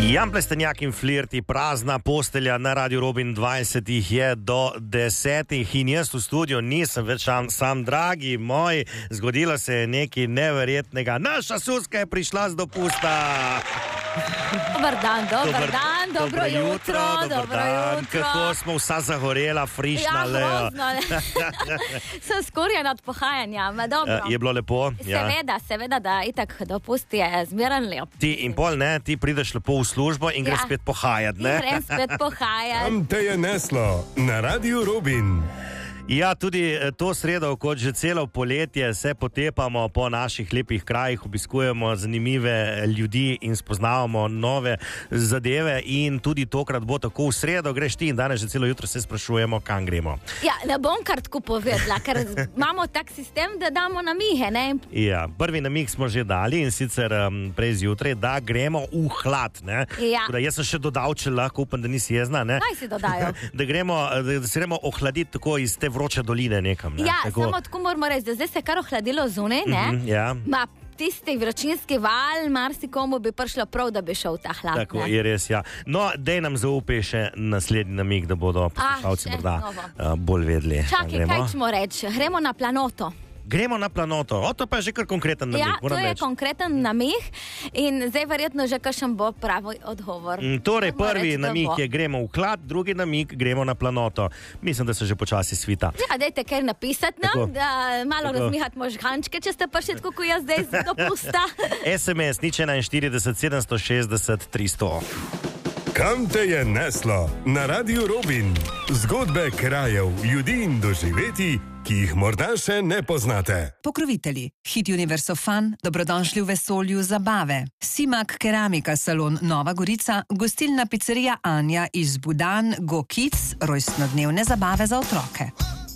Jan Plestenjak in Flirti, prazna postelja na Radio Robin, 20 je do 10 in jaz v studiu nisem več sam, dragi moj, zgodilo se je nekaj neverjetnega. Naša Suska je prišla z dopusta. Dobar dan, dobro jutro. Kako smo vsa zagorela, frišna, Leo. Sem skoraj nad pohajanjem, dobro. Je bilo lepo? Seveda, da itak dopust je zmeren lep. Ti in pol, ne, ti prideš lepo v službo in greš spet pohajati, ne? In grem spet pohajati. Kam te je neslo na Radio Robin? Ja, tudi to sredo, kot že celo poletje, se potepamo po naših lepih krajih, obiskujemo zanimive ljudi in spoznavamo nove zadeve in tudi tokrat bo tako. V sredo greš ti in danes že celo jutro se sprašujemo, kam gremo. Ja, ne bom kar tako povedala, ker imamo tak sistem, da damo namihe, ne? Ja, prvi namig smo že dali in sicer prej zjutraj, da gremo v hlad, ne? Ja. Da jaz sem še dodal, če lahko, upam, da nisi jezna, ne? Kaj si dodajal? Da se gremo ohladiti tako iz te vroče doline nekam, ne? Ja, tako. Samo tako moramo reči, da zdaj se kar ohladilo zunaj, ne? Ja. Ma tisti vročinski val, marsikomu bi prišlo prav, da bi šel v ta hlad. Tako, je res, ja. No, dej nam zaupaj še naslednji namig, da bodo poslušalci morda bolj vedeli. Čakaj, kaj ćemo reči? Gremo na planoto. Gremo na planoto. O, to pa je že kar konkreten namig. Ja, to je konkreten namig in zdaj verjetno že kakšen bo pravi odgovor. Torej, prvi namig je gremo v hlad, drugi namig gremo na planoto. Mislim, da se že počasi svita. Ja, dajte kaj napisati nam, da malo razmihati možgančke, če ste pa še tako, ko jaz zdaj z dopusta. SMS 041 760 300. Kam te je neslo na Radio Robin? Zgodbe krajev, ljudi in doživeti, ki jih morda še ne poznate. Pokrovitelji: Hit Universo Fun, dobrodošli v vesolju zabave. Simak Keramika salon Nova Gorica, gostilna pizzerija Anja iz Budan, Go Kids, rojstnodnevne zabave za otroke.